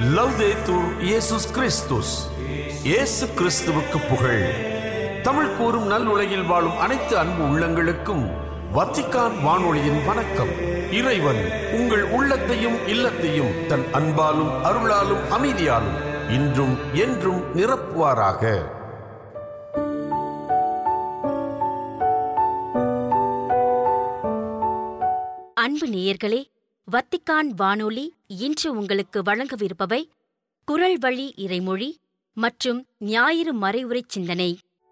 லவ்தேத்தூர் இயேசுஸ் கிறிஸ்துஸ். இயேசு கிறிஸ்துவுக்கு புகழ். தமிழ் கூறும் நல் உலகில் வாழும் அனைத்து அன்பு உள்ளங்களுக்கும் வத்திக்கான் வானொலியின் வணக்கம். இறைவன் உங்கள் உள்ளத்தையும் இல்லத்தையும் தன் அன்பாலும் அருளாலும் அமைதியாலும் இன்றும் என்றும் நிரப்புவாராக. அன்பு நேயர்களே, வத்திக்கான் வானொலி இன்று உங்களுக்கு வழங்கவிருப்பவை குரல் வழி இறைமொழி மற்றும் ஞாயிறு மறைவுரை சிந்தனை.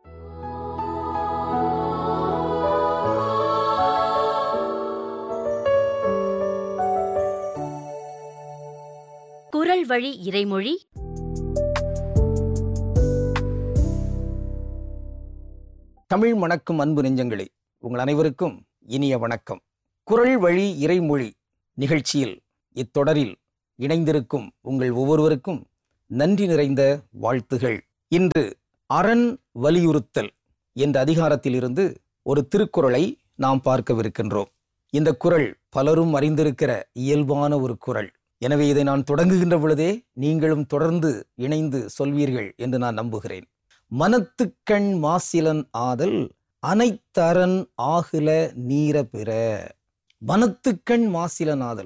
குரல் வழி இறைமொழி. தமிழ் மணக்கும் அன்பு நெஞ்சங்களே, உங்கள் அனைவருக்கும் இனிய வணக்கம். குரல் வழி இறைமொழி நிகழ்ச்சியில் இத்தொடரில் இணைந்திருக்கும் உங்கள் ஒவ்வொருவருக்கும் நன்றி நிறைந்த வாழ்த்துகள். இன்று அரண் வலியுறுத்தல் என்ற அதிகாரத்திலிருந்து ஒரு திருக்குறளை நாம் பார்க்கவிருக்கின்றோம். இந்த குறள் பலரும் அறிந்திருக்கிற இயல்பான ஒரு குறள். எனவே இதை நான் தொடங்குகின்ற பொழுதே நீங்களும் தொடர்ந்து இணைந்து சொல்வீர்கள் என்று நான் நம்புகிறேன். மனத்துக்கண் மாசிலன் ஆதல் அனைத்தரண் ஆகுல நீர பிற. மனத்துக்கண் மாசிலன் ஆதல்.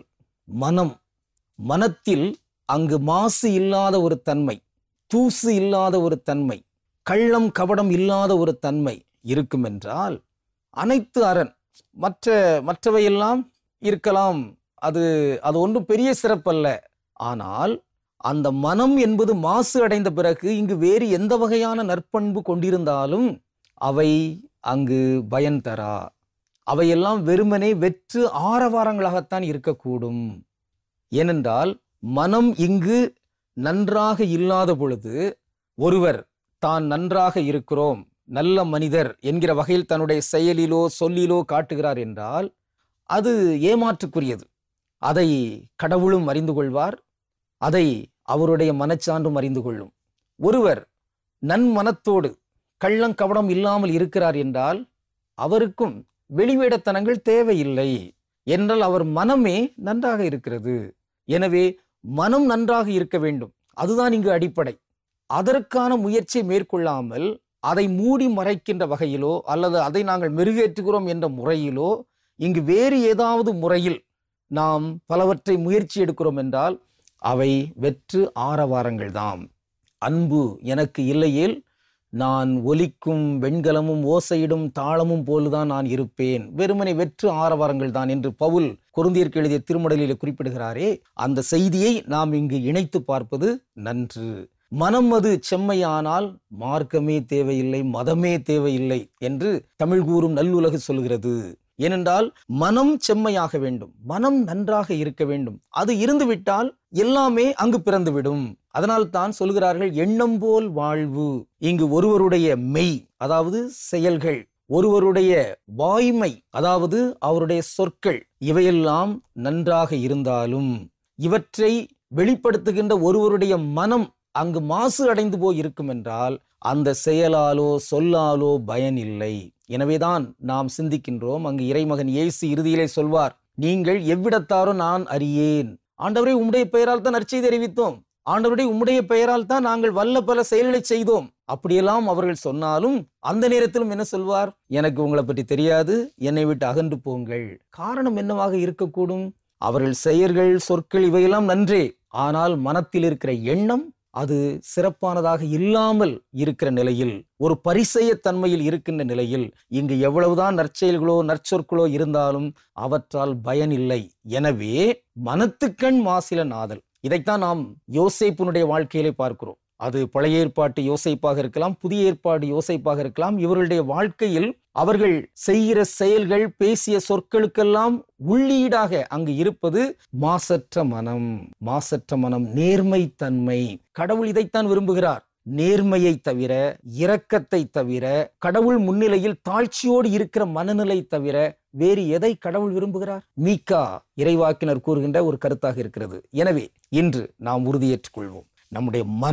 மனத்தில் அங்கு மாசு இல்லாத ஒரு தன்மை, தூசு இல்லாத ஒரு தன்மை, கள்ளம் கபடம் இல்லாத ஒரு தன்மை இருக்கும் என்றால் அனைத்து அரண், மற்றவையெல்லாம் இருக்கலாம், அது ஒன்றும் பெரிய சிறப்பல்ல. ஆனால் அந்த மனம் என்பது மாசு அடைந்த பிறகு இங்கு வேறு எந்த வகையான நற்பண்பு கொண்டிருந்தாலும் அவை அங்கு பயன் தரா. அவையெல்லாம் வெறுமனே வெற்று ஆரவாரங்களாகத்தான் இருக்கக்கூடும். ஏனென்றால் மனம் இங்கு நன்றாக இல்லாத பொழுது ஒருவர் தான் நன்றாக இருக்கிறோம், நல்ல மனிதர் என்கிற வகையில் தன்னுடைய செயலிலோ சொல்லிலோ காட்டுகிறார் என்றால் அது ஏமாற்றுக்குரியது. அதை கடவுளும் அறிந்து கொள்வார், அதை அவருடைய மனச்சான்றும் அறிந்து கொள்ளும். ஒருவர் நன்மனத்தோடு கள்ளங்கபடம் இல்லாமல் இருக்கிறார் என்றால் அவருக்கும் வெளிவேடத்தனங்கள் தேவையில்லை. என்றால் அவர் மனமே நன்றாக இருக்கிறது. எனவே மனம் நன்றாக இருக்க வேண்டும், அதுதான் இங்கு அடிப்படை. அதற்கான முயற்சியை மேற்கொள்ளாமல் அதை மூடி மறைக்கின்ற வகையிலோ அல்லது அதை நாங்கள் மெருகேற்றுகிறோம் என்ற முறையிலோ இங்கு வேறு ஏதாவது முறையில் நாம் பலவற்றை முயற்சி எடுக்கிறோம் என்றால் அவை வெற்று ஆரவாரங்கள் தான். அன்பு எனக்கு இல்லையேல் நான் ஒலிக்கும் வெண்கலமும் ஓசையிடும் தாளமும் போலுதான் நான் இருப்பேன், வெறுமனை வெற்று ஆரவாரங்கள் தான் என்று பவுல் கொரிந்தியருக்கு எழுதிய திருமடலிலே குறிப்பிடுகிறாரே, அந்த செய்தியை நாம் இங்கு இணைத்து பார்ப்பது நன்று. மனம் அது செம்மையானால் மார்க்கமே தேவையில்லை, மதமே தேவையில்லை என்று தமிழ் கூறும் நல்லுலகு சொல்கிறது. ஏனென்றால் மனம் செம்மையாக வேண்டும், மனம் நன்றாக இருக்க வேண்டும். அது இருந்துவிட்டால் எல்லாமே அங்கு பிறந்துவிடும். அதனால் தான் சொல்கிறார்கள் எண்ணம் போல் வாழ்வு. இங்கு ஒருவருடைய மெய் அதாவது செயல்கள், ஒருவருடைய வாய்மை அதாவது அவருடைய சொற்கள், இவையெல்லாம் நன்றாக இருந்தாலும் இவற்றை வெளிப்படுத்துகின்ற ஒருவருடைய மனம் அங்கு மாசு அடைந்து போய் இருக்கும் என்றால் அந்த செயலாலோ சொல்லாலோ பயன் இல்லை. எனவேதான் நாம் சிந்திக்கின்றோம். அங்கு இறைமகன் இயேசு இறுதியிலே சொல்வார், நீங்கள் எவ்விடத்தாரோ நான் அறியேன். ஆண்டவரே, உம்முடைய பெயரால் தான் நற்செய்தி அறிவித்தோம், ஆண்டவருடைய உம்முடைய பெயரால் தான் நாங்கள் வல்ல பல செயல்களை செய்தோம். அப்படியெல்லாம் அவர்கள் சொன்னாலும் அந்த நேரத்திலும் என்ன சொல்வார், எனக்கு உங்களை பற்றி தெரியாது, என்னை விட்டு அகன்று போங்கள். காரணம் என்னவாக இருக்கக்கூடும்? அவர்கள் செயல்கள் சொற்கள் இவையெல்லாம் நன்றே, ஆனால் மனத்தில் இருக்கிற எண்ணம் அது சிறப்பானதாக இல்லாமல் இருக்கிற நிலையில், ஒரு பரிசெய தன்மையில் இருக்கின்ற நிலையில் இங்கு எவ்வளவுதான் நற்செயல்களோ நற்சொற்களோ இருந்தாலும் அவற்றால் பயன் இல்லை. எனவே மனத்துக்கண் மாசிலன் ஆதல், இதைத்தான் நாம் யோசேப்பினுடைய வாழ்க்கையிலே பார்க்கிறோம். அது பழைய ஏற்பாட்டு யோசேப்பாக இருக்கலாம், புதிய ஏற்பாடு யோசேப்பாக இருக்கலாம். இவர்களுடைய வாழ்க்கையில் அவர்கள் செய்கிற செயல்கள், பேசிய சொற்களுக்கெல்லாம் உள்ளீடாக அங்கு இருப்பது மாசற்ற மனம். மாசற்ற மனம், நேர்மை தன்மை. கடவுள் இதைத்தான் விரும்புகிறார். நேர்மையை தவிர, இரக்கத்தை தவிர, கடவுள் முன்னிலையில் தாழ்ச்சியோடு இருக்கிற மனநிலை தவிர வேறு எதை கடவுள் விரும்புகிறார்? மீகா இறைவாக்கினர் கூறுகின்ற ஒரு கருத்தாக இருக்கிறது. எனவே இன்று நாம் உறுதியேற்றுக் கொள்வோம், நம்முடைய மனம்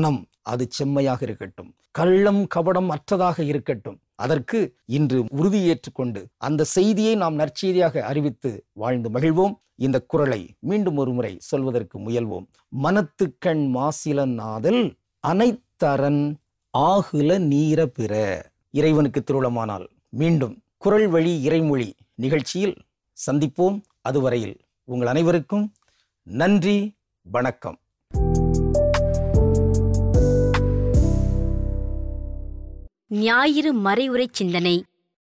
அது செம்மையாக இருக்கட்டும், கள்ளம் கபடம் அற்றதாக இருக்கட்டும். அதற்கு இன்று உறுதியேற்றுக்கொண்டு அந்த செய்தியை நாம் நற்செய்தியாக அறிவித்து வாழ்ந்து மகிழ்வோம். இந்த குறளை மீண்டும் ஒரு முறை சொல்வதற்கு முயல்வோம். மனத்துக்கண் மாசிலன் ஆதல் அனைத்தரன் ஆகுல நீர பிற. இறைவனுக்கு திருவுளமானால் மீண்டும் குறள் வழி இறைமொழி நிகழ்ச்சியில் சந்திப்போம். அதுவரையில் உங்கள் அனைவருக்கும் நன்றி, வணக்கம். ஞாயிறு மறைவுரை சிந்தனை.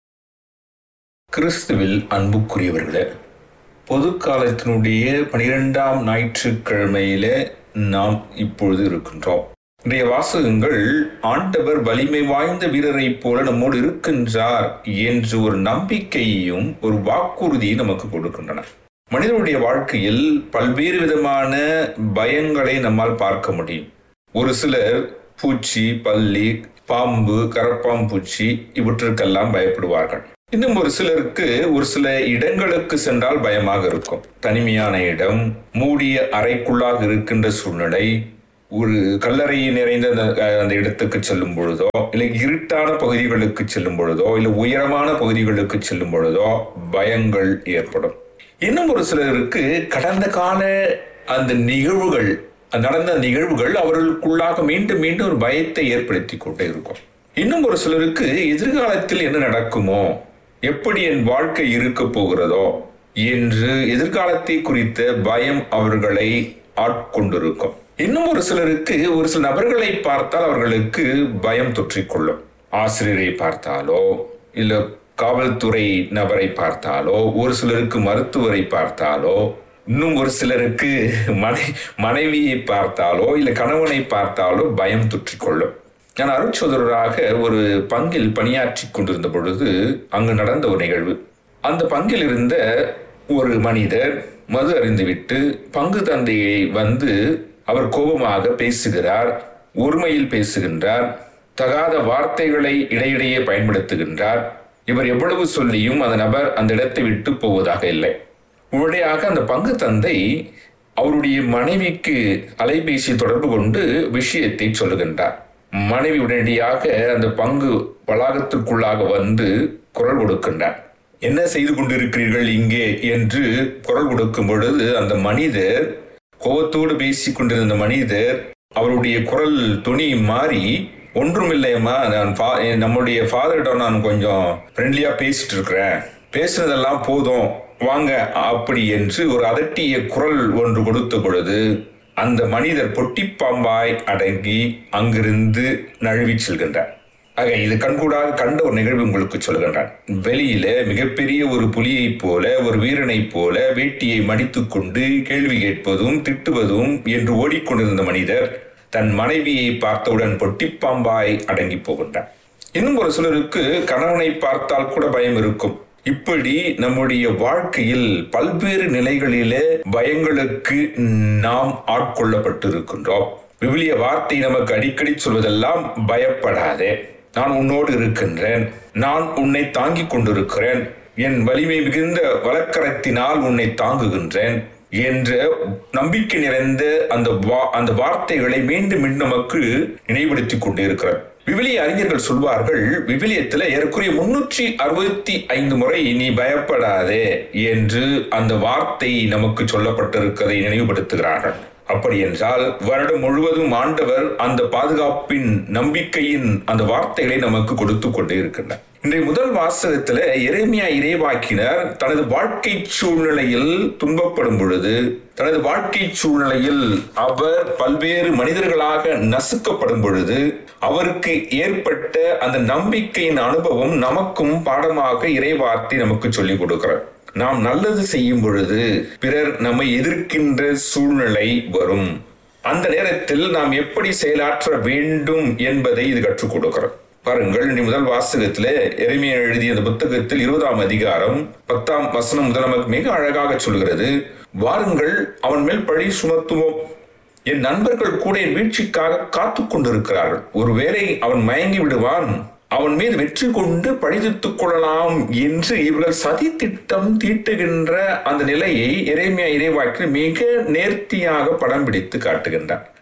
கிறிஸ்துவில் அன்புக்குரியவர்களே, பொது காலத்தினுடைய 12ஆம் ஞாயிற்றுக்கிழமையில நாம் இப்பொழுது இருக்கின்றோம். இன்றைய வாசகங்கள் ஆண்டவர் வலிமை வாய்ந்த வீரரை போல நம்மோடு இருக்கின்றார் என்று ஒரு நம்பிக்கையையும் ஒரு வாக்குறுதியை நமக்கு கொடுக்கின்றன. மனிதனுடைய வாழ்க்கையில் பல்வேறு விதமான பயங்களை நம்மால் பார்க்க முடியும். ஒரு சிலர் பூச்சி, பல்லி, பாம்பு, கரப்பாம்பூச்சி இவற்றுக்கெல்லாம் பயப்படுவார்கள். இன்னும் ஒரு சிலருக்கு ஒரு சில இடங்களுக்கு சென்றால் பயமாக இருக்கும். தனிமையான இடம், மூடிய அறைக்குள்ளாக இருக்கின்ற சூழ்நிலை, ஒரு கல்லறை நிறைந்த அந்த இடத்துக்கு செல்லும் பொழுதோ, இல்லை இருட்டான பகுதிகளுக்கு செல்லும் பொழுதோ, இல்லை உயரமான பகுதிகளுக்கு செல்லும் பொழுதோ பயங்கள் ஏற்படும். இன்னும் ஒரு சிலருக்கு கடந்த கால அந்த நிகழ்வுகள், நடந்த நிகழ்வுகள் அவர்களுக்குள்ளாக மீண்டும் மீண்டும் ஒரு பயத்தை ஏற்படுத்தி கொண்டே இருக்கும். இன்னும் ஒரு சிலருக்கு எதிர்காலத்தில் என்ன நடக்குமோ, எப்படி என் வாழ்க்கை இருக்க போகிறதோ என்று எதிர்காலத்தை குறித்த பயம் அவர்களை ஆட்கொண்டிருக்கும். இன்னும் ஒரு சிலருக்கு ஒரு சில நபர்களை பார்த்தால் அவர்களுக்கு பயம் தொற்றிக்கொள்ளும். ஆசிரியரை பார்த்தாலோ, இல்ல காவல்துறை நபரை பார்த்தாலோ, ஒரு சிலருக்கு மருத்துவரை பார்த்தாலோ, இன்னும் ஒரு சிலருக்கு மனைவியை பார்த்தாலோ இல்ல கணவனை பார்த்தாலோ பயம் தொற்றிக்கொள்ளும். நான் அருட்சோதரராக ஒரு பங்கில் பணியாற்றி கொண்டிருந்த பொழுது அங்கு நடந்த ஒரு நிகழ்வு. அந்த பங்கில் இருந்த ஒரு மனிதர் மது அருந்திவிட்டு பங்கு தந்தையை வந்து அவர் கோபமாக பேசுகிறார், ஒருமையில் பேசுகின்றார், தகாத வார்த்தைகளை இடையிடையே பயன்படுத்துகின்றார். இவர் எவ்வளவு சொல்லியும் அந்த நபர் அந்த இடத்தை விட்டு போவதாக இல்லை. உடனடியாக அந்த பங்கு தந்தை அவருடைய மனைவிக்கு அலைபேசி தொடர்பு கொண்டு விஷயத்தை சொல்லுகின்றார். மனைவி உடனடியாக அந்த பங்கு வளாகத்திற்குள்ளாக வந்து குரல் கொடுக்கின்றார். என்ன செய்து கொண்டிருக்கிறீர்கள் இங்கே என்று குரல் கொடுக்கும் பொழுது அந்த மனிதர், கோபத்தோடு பேசிக் கொண்டிருந்த மனிதர், அவருடைய குரல் துணி மாறி, ஒன்றுமில்லையம்மா, நான் நம்முடைய ஃபாதரிடம் நான் கொஞ்சம் ஃப்ரெண்ட்லியா பேசிட்டு இருக்கிறேன், பேசுனதெல்லாம் போதும், வாங்க அப்படி என்று ஒரு அதட்டிய குரல் ஒன்று கொடுத்த பொழுது அந்த மனிதர் பொட்டிப்பாம்பாய் அடங்கி அங்கிருந்து நழுவி செல்கின்றார். ஆக இது கண்கூடாக கண்ட ஒரு நிகழ்வு உங்களுக்கு சொல்கின்றான். வெளியில மிகப்பெரிய ஒரு புலியை போல, ஒரு வீரனை போல வேட்டியை மடித்துக் கொண்டு கேள்வி கேட்பதும் திட்டுவதும் என்று ஓடிக்கொண்டிருந்த மனிதர் தன் மனைவியை பார்த்தவுடன் பொட்டிப்பாம்பாய் அடங்கி போகின்றார். இன்னும் ஒரு சிலருக்கு கணவனை பார்த்தால் கூட பயம் இருக்கும். இப்படி நம்முடைய வாழ்க்கையில் பல்வேறு நிலைகளிலே பயங்களுக்கு நாம் ஆட்கொள்ளப்பட்டிருக்கின்றோம். விவிலிய வார்த்தை நமக்கு அடிக்கடி சொல்வதெல்லாம் பயப்படாதே, நான் உன்னோடு இருக்கின்றேன், நான் உன்னை தாங்கிக் கொண்டிருக்கிறேன், என் வலிமை மிகுந்த வலக்கரத்தினால் உன்னை தாங்குகின்றேன் என்ற நம்பிக்கை நிறைந்த அந்த வார்த்தைகளை மீண்டும் மீண்டும் நமக்கு நினைவுபடுத்திக் கொண்டே இருக்கிறார். விவிலிய அறிஞர்கள் சொல்வார்கள், விவிலியத்தில் ஏறக்குறைய 365 முறை நீ பயப்படாதே என்று அந்த வார்த்தை நமக்கு சொல்லப்பட்டிருக்கிறதை நினைவுபடுத்துகிறார்கள். அப்படி என்றால் வருடம் முழுவதும் ஆண்டவர் அந்த பாதுகாப்பின் நம்பிக்கையின் அந்த வார்த்தைகளை நமக்கு கொடுத்து கொண்டே இருக்கின்றார். இன்றைய முதல் வாசகத்துல எரேமியா இறைவாக்கினர் தனது வாழ்க்கை சூழ்நிலையில் துன்பப்படும் பொழுது, தனது வாழ்க்கை சூழ்நிலையில் அவர் பல்வேறு மனிதர்களாக நசுக்கப்படும் பொழுது அவருக்கு ஏற்பட்ட அந்த நம்பிக்கையின் அனுபவம் நமக்கும் பாடமாக இறைவார்த்தை நமக்கு சொல்லிக் கொடுக்கிறார். நாம் நல்லது செய்யும் பொழுது பிறர் நம்மை எதிர்க்கின்ற சூழ்நிலை வரும். அந்த நேரத்தில் நாம் எப்படி செயலாற்ற வேண்டும் என்பதை இது கற்றுக் கொடுக்கிறது. பாருங்கள், இனி முதல் வாசகத்துல எரேமியா எழுதிய அந்த புத்தகத்தில் 20ஆம் அதிகாரம் 10ஆம் வசனம் முதல் நமக்கு மிக அழகாக சொல்கிறது. வாருங்கள், அவன் மேல் பழி சுமத்துவோம், என் நண்பர்கள் கூட என் வீழ்ச்சிக்காக காத்து கொண்டிருக்கிறார்கள். ஒருவேளை அவன் மயங்கி விடுவான், அவன் மீது வெற்றி கொண்டு பழித்துக் கொள்ளலாம் என்று இவர்கள் சதி திட்டம் தீட்டுகின்ற அந்த நிலையை எரேமியா இறைவாக்கில் மிக நேர்த்தியாக படம் பிடித்து காட்டுகின்றார்.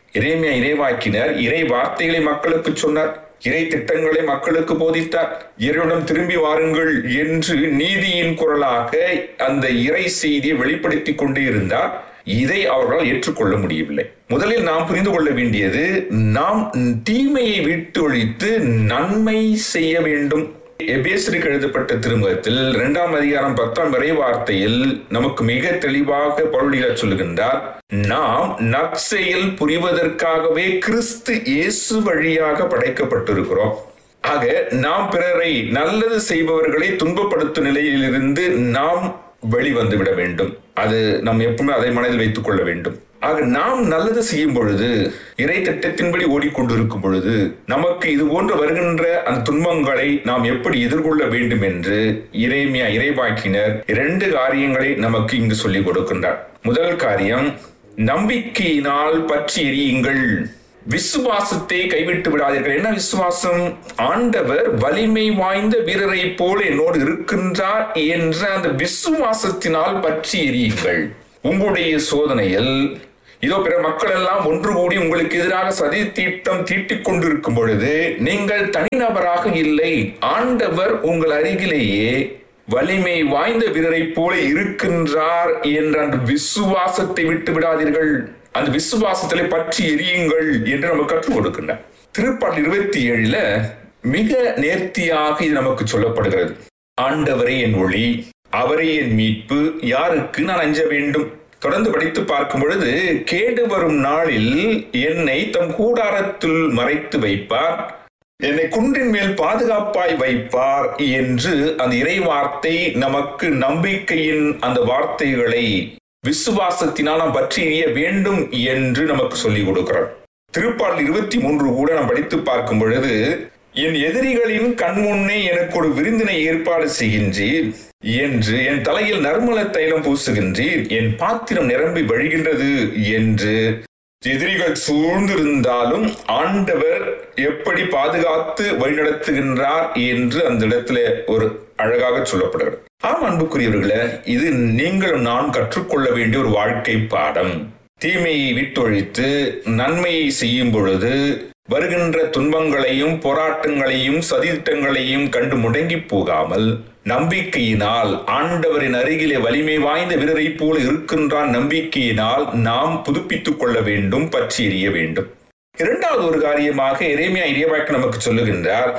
எரேமியா இறைவாக்கினர் இறை வார்த்தைகளை மக்களுக்கு சொன்னார், இறை திட்டங்களை மக்களுக்கு போதித்தார். இறைவனிடம் திரும்பி வாருங்கள் என்று நீதியின் குரலாக அந்த இறை செய்தியை வெளிப்படுத்தி கொண்டே இருந்தார். இதை அவர்களால் ஏற்றுக்கொள்ள முடியவில்லை. முதலில் நாம் புரிந்து கொள்ள வேண்டியது, நாம் தீமையை விட்டு ஒழித்து நன்மை செய்ய வேண்டும். எபேசியருக்கு எழுதப்பட்ட திருமுகத்தில் 2ஆம் அதிகாரம் 10ஆம் இறை வார்த்தையில் நமக்கு மிக தெளிவாக பவுல் சொல்லுகின்றார், நாம் நற்செயல் புரிவதற்காகவே கிறிஸ்து இயேசு வழியாக படைக்கப்பட்டிருக்கிறோம். ஆக நாம் பிறரை நல்லது செய்பவர்களை துன்பப்படுத்தும் நிலையிலிருந்து நாம் வெளிவந்து விட வேண்டும். அது நாம் எப்பவுமே அதை மனதில் வைத்துக் கொள்ள வேண்டும். ஆக நாம் நல்லது செய்யும் பொழுது, இறை திட்டத்தின்படி ஓடிக்கொண்டிருக்கும் பொழுது, நமக்கு இது போன்று வருகின்ற அந்த துன்பங்களை நாம் எப்படி எதிர்கொள்ள வேண்டும் என்று எரேமியா இறைவாக்கினர் 2 காரியங்களை நமக்கு இங்கு சொல்லிக் கொடுக்கின்றார். முதல் காரியம், நம்பிக்கையினால் பற்றி எரியுங்கள், விசுவாசத்தை கைவிட்டு விடாதீர்கள். என்ன விசுவாசம்? ஆண்டவர் வலிமை வாய்ந்த வீரரை போல என்னோடு இருக்கின்றார் என்ற அந்த விசுவாசத்தினால் பற்றி எரியுங்கள். உங்களுடைய சோதனையில் இதோ பிற மக்கள் எல்லாம் ஒன்று கூடி உங்களுக்கு எதிராக சதி தீட்டம் தீட்டிக் கொண்டிருக்கும் பொழுது, நீங்கள் தனிநபராக இல்லை, ஆண்டவர் உங்கள் அருகிலேயே வலிமை வாய்ந்த வீரரை போல இருக்கின்றார் என்ற அந்த விசுவாசத்தை விட்டு விடாதீர்கள். அந்த விசுவாசத்திலே பற்றி எரியுங்கள் என்று நமக்கு கற்றுக் கொடுக்கின்றார். திருப்பாடல் 27ல மிக நேர்த்தியாக இது நமக்கு சொல்லப்படுகிறது. ஆண்டவரே என் ஒளி, அவரே என் மீட்பு, யாருக்கு நான் அஞ்ச வேண்டும்? தொடர்ந்து படித்து பார்க்கும் பொழுது, கேடு வரும் நாளில் என்னை தம் கூடாரத்தில் மறைத்து வைப்பார், என்னை குன்றின் மேல் பாதுகாப்பாய் வைப்பார் என்று அந்த இறை வார்த்தை நமக்கு நம்பிக்கையின் அந்த வார்த்தைகளை விசுவாசத்தினால் நாம் பற்றி எறிய வேண்டும் என்று நமக்கு சொல்லிக் கொடுக்கிறார். திருப்பாடல் 23 கூட நாம் படித்து பார்க்கும் பொழுது, என் எதிரிகளின் கண்முன்னே எனக்கு ஒரு விருந்தினை ஏற்பாடு செய்கின்றீர் என்று, என் தலையில் நறுமண தைலம் பூசுகின்றீர், என் பாத்திரம் நிரம்பி வழிகின்றது என்று. எதிரிகள் சூழ்ந்திருந்தாலும் ஆண்டவர் எப்படி பாதுகாத்து வழிநடத்துகின்றார் என்று அந்த இடத்துல ஒரு அழகாக சொல்லப்படுகிறது. ஆம் அன்புக்குரியவர்களே, இது நீங்களும் நான் கற்றுக்கொள்ள வேண்டிய ஒரு வாழ்க்கை பாடம். தீமையை விட்டொழித்து நன்மையை செய்யும் பொழுது வருகின்ற துன்பங்களையும் போராட்டங்களையும் சதித்திட்டங்களையும் கண்டு முடங்கி போகாமல், நம்பிக்கையினால் ஆண்டவரின் அருகிலே வலிமை வாய்ந்த வீரரை போல இருக்கின்றான் நம்பிக்கையினால் நாம் புதுப்பித்துக் கொள்ள வேண்டும், பற்றி எறிய வேண்டும். இரண்டாவது ஒரு காரியமாக எரேமியா இறைவாக்கு நமக்கு சொல்லுகின்றார்,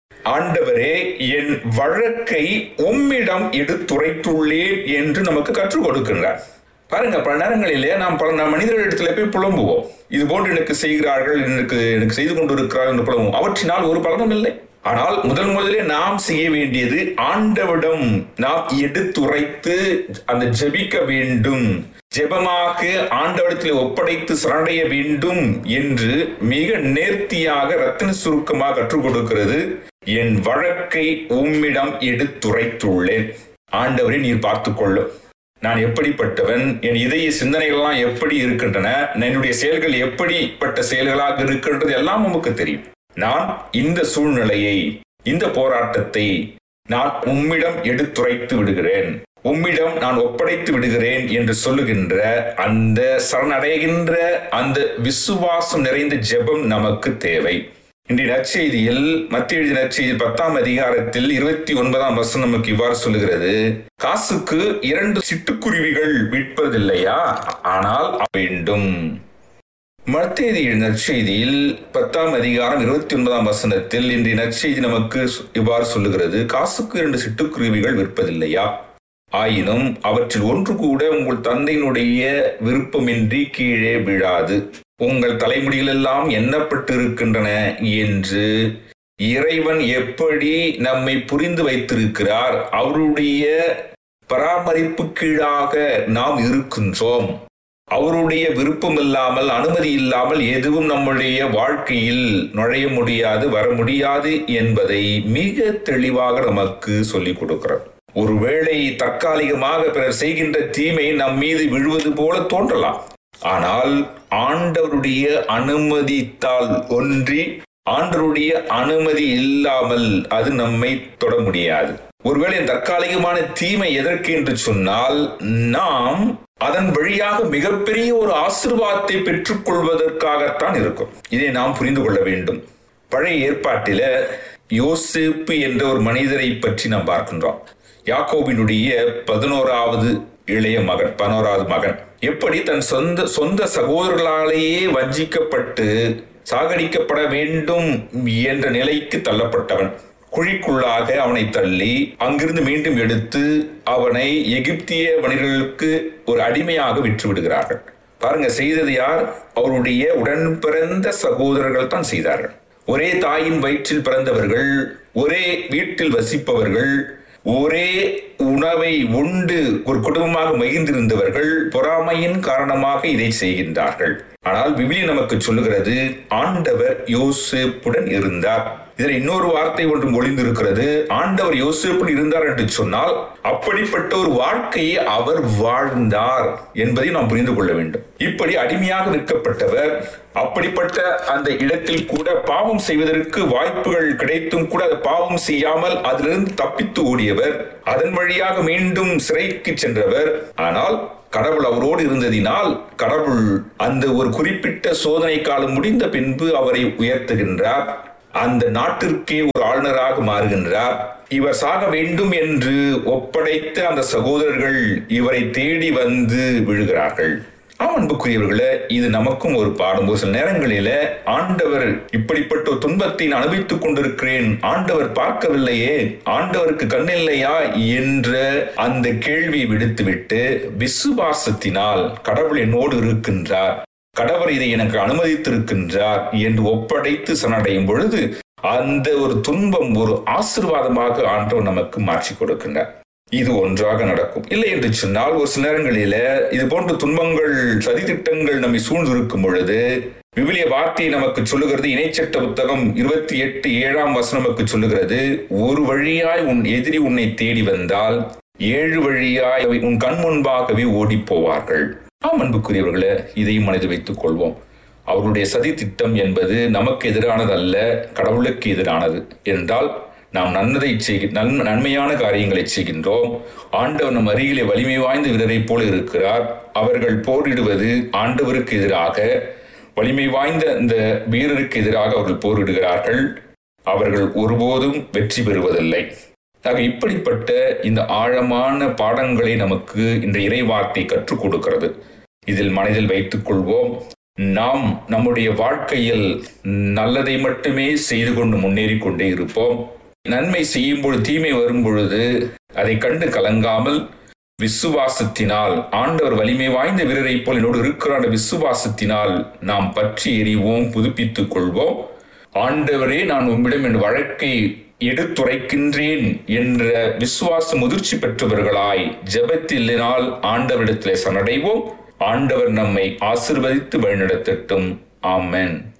ஆண்டவரே என் வழக்கை உம்மிடம் எடுத்துரைத்துள்ளேன் என்று நமக்கு கற்றுக் கொடுக்கின்றார். பாருங்க, பல நேரங்களிலே நாம் பல மனிதர்களிடத்துல போய் புலம்புவோம். இது போன்று எனக்கு செய்கிறார்கள், எனக்கு செய்து கொண்டிருக்கிறார்கள் என்று புலம்புவோம். அவற்றினால் ஒரு பலனும் இல்லை. ஆனால் முதலே நாம் செய்ய வேண்டியது, ஆண்டவரிடம் நாம் எடுத்துரைத்து அந்த ஜெபிக்க வேண்டும், ஜெபமாக ஆண்டவரிடத்தில் ஒப்படைத்து சரணடைய வேண்டும் என்று மிக நேர்த்தியாக ரத்தின சுருக்கமாக கற்றுக் கொடுக்கிறது. என் வழக்கை உம்மிடம் எடுத்துரைத்துள்ளேன். ஆண்டவரை நீர் பார்த்துக்கொள்ளும், நான் எப்படிப்பட்டவன், என் இதய சிந்தனைகள்லாம் எப்படி இருக்கின்றன, என்னுடைய செயல்கள் எப்படிப்பட்ட செயல்களாக இருக்கின்றது எல்லாம் நமக்கு தெரியும். நான் இந்த சூழ்நிலையை, இந்த போராட்டத்தை நான் உம்மிடம் எடுத்துரைத்து விடுகிறேன், உம்மிடம் நான் ஒப்படைத்து விடுகிறேன் என்று சொல்லுகின்ற அந்த சரணடைகின்ற அந்த விசுவாசம் நிறைந்த ஜெபம் நமக்கு தேவை. இன்றைய நற்செய்தியில், மத்திய எழுதிய நற்செய்தி 10ஆம் அதிகாரத்தில் 29ஆம் வசனம் நமக்கு இவ்வாறு சொல்லுகிறது, காசுக்கு 2 சிட்டுக்குருவிகள் விற்பதில்லையா? ஆனால் வேண்டும். மத்திய எழுதிய நற்செய்தியில் 10ஆம் அதிகாரம் 29ஆம் வசனத்தில் இன்றைய நற்செய்தி நமக்கு இவ்வாறு சொல்லுகிறது, காசுக்கு 2 சிட்டுக்குருவிகள் விற்பதில்லையா? ஆயினும் அவற்றில் ஒன்று கூட உங்கள் தந்தையினுடைய விருப்பமின்றி கீழே விழாது, உங்கள் தலைமுடிகளெல்லாம் எண்ணப்பட்டிருக்கின்றன என்று இறைவன் எப்படி நம்மை புரிந்து வைத்திருக்கிறார், அவருடைய பராமரிப்பு கீழாக நாம் இருக்கின்றோம். அவருடைய விருப்பம் இல்லாமல், அனுமதி இல்லாமல் எதுவும் நம்முடைய வாழ்க்கையில் நுழைய முடியாது, வர முடியாது என்பதை மிக தெளிவாக நமக்கு சொல்லிக் கொடுக்கிறார். ஒருவேளை தற்காலிகமாக பிறர் செய்கின்ற தீமை நம் மீது விழுவது போல தோன்றலாம். ஆனால் ஆண்டவருடைய அனுமதித்தால் ஒன்றி, ஆண்டவருடைய அனுமதி இல்லாமல் அது நம்மை தொட முடியாது. ஒருவேளை தற்காலிகமான தீமை எதற்கு என்று சொன்னால், நாம் அதன் வழியாக மிகப்பெரிய ஒரு ஆசீர்வாதத்தை பெற்றுக் கொள்வதற்காகத்தான் இருக்கும். இதை நாம் புரிந்து கொள்ள வேண்டும். பழைய ஏற்பாட்டில யோசேப்பு என்ற ஒரு மனிதரை பற்றி நாம் பார்க்கின்றோம். யாக்கோபினுடைய 11வது இளைய மகன், 11வது மகன் எப்படி தன் சொந்த சகோதரர்களாலேயே வஞ்சிக்கப்பட்டு சாகடிக்கப்பட வேண்டும் என்ற நிலைக்கு தள்ளப்பட்டவன். குழிக்குள்ளாக அவனை தள்ளி அங்கிருந்து மீண்டும் எடுத்து அவனை எகிப்திய மனிதர்களுக்கு ஒரு அடிமையாக விற்று விடுகிறார்கள். பாருங்க, செய்தது யார்? அவருடைய உடன் பிறந்த சகோதரர்கள் தான் செய்தார்கள். ஒரே தாயின் வயிற்றில் பிறந்தவர்கள், ஒரே வீட்டில் வசிப்பவர்கள், ஒரே உணவை உண்டு ஒரு குடும்பமாக மகிழ்ந்திருந்தவர்கள் பொறாமையின் காரணமாக இதை செய்கின்றார்கள். ஆனால் விவிலியம் நமக்கு சொல்லுகிறது, ஆண்டவர் யோசேப்புடன் இருந்தார். இதில் இன்னொரு வார்த்தை ஒன்றும் ஒளிந்திருக்கிறது. ஆண்டவர் யோசேப்புடன் இருந்தார் என்று சொன்னால் அப்படிப்பட்ட ஒரு வாழ்க்கையை அவர் வாழ்ந்தார் என்பதை நாம் புரிந்து கொள்ள வேண்டும். இப்படி அடிமையாக விற்கப்பட்டவர், அப்படிப்பட்ட அந்த இடத்தில் கூட பாவம் செய்வதற்கு வாய்ப்புகள் கிடைத்தும் கூட அதை பாவம் செய்யாமல் அதிலிருந்து தப்பித்து ஓடியவர், அதன் வழியாக மீண்டும் சிறைக்கு சென்றவர். ஆனால் கடவுள் அவரோடு இருந்ததினால் கடவுள் அந்த ஒரு குறிப்பிட்ட சோதனை காலம் முடிந்த பின்பு அவரை உயர்த்துகின்றார். அந்த நாட்டிற்கே ஒரு ஆளுநராக மாறுகின்றார். இவர் சாக வேண்டும் என்று ஒப்படைத்த அந்த சகோதரர்கள் இவரை தேடி வந்து விழுகிறார்கள். அன்புக்குரியவர்களே, இது நமக்கும் ஒரு பாடம். ஒரு சில நேரங்களில ஆண்டவர் இப்படிப்பட்ட ஒரு துன்பத்தை அனுபவித்துக் கொண்டிருக்கிறேன், ஆண்டவர் பார்க்கவில்லையே, ஆண்டவருக்கு கண்ணில்லையா என்ற அந்த கேள்வியை விடுத்துவிட்டு விசுவாசத்தினால் கடவுள் என்னோடு இருக்கின்றார், கடவுள் இதை எனக்கு அனுமதித்திருக்கின்றார் என்று ஒப்படைத்து சரணடையும் பொழுது அந்த ஒரு துன்பம் ஒரு ஆசீர்வாதமாக ஆண்டவர் நமக்கு மாற்றி கொடுக்கின்றார். இது ஒன்றாக நடக்கும். இல்லை என்று சொன்னால் ஒரு சில நேரங்களில இது போன்ற துன்பங்கள், சதித்திட்டங்கள் நம்மை சூழ்ந்திருக்கும் பொழுது விவிலிய வார்த்தை நமக்கு சொல்லுகிறது. இணைச்சட்ட புத்தகம் 28:7 நமக்கு சொல்லுகிறது, ஒரு வழியாய் உன் எதிரி உன்னை தேடி வந்தால் 7 வழியாய் உன் கண் முன்பாகவே ஓடி போவார்கள். அன்புக்குரியவர்களே, இதையும் மனதில் வைத்துக் கொள்வோம். அவருடைய சதி திட்டம் என்பது நமக்கு எதிரானது அல்ல, கடவுளுக்கு எதிரானது. என்றால் நாம் நன்மையான காரியங்களை செய்கின்றோம். ஆண்டவர் நம் அருகிலே வலிமை வாய்ந்த வீரரை போல இருக்கிறார். அவர்கள் போரிடுவது ஆண்டவருக்கு எதிராக, வலிமை வாய்ந்த இந்த வீரருக்கு எதிராக அவர்கள் போரிடுகிறார்கள். அவர்கள் ஒருபோதும் வெற்றி பெறுவதில்லை. ஆக இப்படிப்பட்ட இந்த ஆழமான பாடங்களை நமக்கு இந்த இறைவார்த்தை கற்றுக் கொடுக்கிறது. இதில் மனதில் வைத்துக் கொள்வோம். நாம் நம்முடைய வாழ்க்கையில் நல்லதை மட்டுமே செய்து கொண்டு முன்னேறி கொண்டே இருப்போம். நன்மை செய்யும் பொழுது தீமை வரும் பொழுது அதை கண்டு கலங்காமல் விசுவாசத்தினால், ஆண்டவர் வலிமை வாய்ந்த வீரரை போல் என்னோடு இருக்கிற விசுவாசத்தினால் நாம் பற்றி எறிவோம், புதுப்பித்துக் கொள்வோம். ஆண்டவரே, நான் உம்மிடம் என் வழக்கை எடுத்துரைக்கின்றேன் என்ற விசுவாச முதிர்ச்சி பெற்றவர்களாய் ஜெபத்தினால் ஆண்டவரிடத்திலே சரணடைவோம். ஆண்டவர் நம்மை ஆசீர்வதித்து வழிநடத்தட்டும். ஆமென்.